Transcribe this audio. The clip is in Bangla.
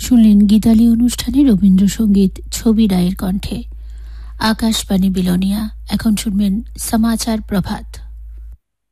শুনলেন গীতালি অনুষ্ঠানে রবীন্দ্রসঙ্গীত ছবি রায়ের কণ্ঠে। আকাশবাণী বিলোনিয়া। এখন শুনবেন সমাচার প্রভাত।